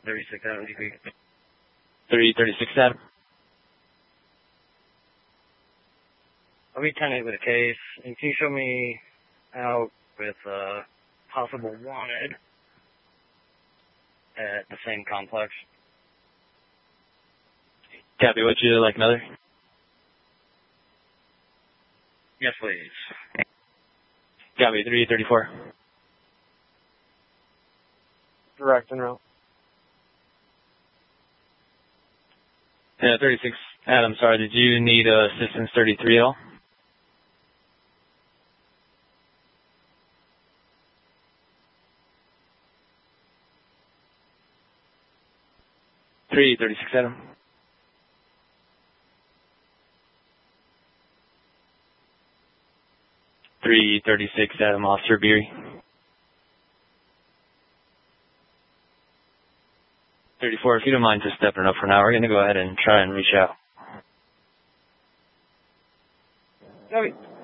36 Adam, GP. 336 Adam. I'll be 10-8 with a case, and can you show me out with possible wanted at the same complex? Copy, would you like another? Yes, please. Copy, 334. Direct en route. Yeah, 36 Adam, sorry, did you need assistance 33 at all? Three 36 Adam. 336 Adam, Officer Beery. 34, if you don't mind just stepping up for now, we're going to go ahead and try and reach out. Copy.